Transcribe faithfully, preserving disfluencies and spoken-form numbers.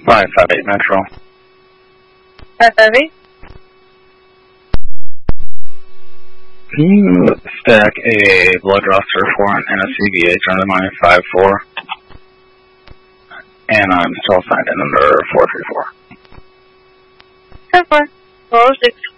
five five eight Metro. five five eight? Can you stack a blood roster for an N S C V H under my five four? And I'm still signed in under four three four. ten four. four oh six.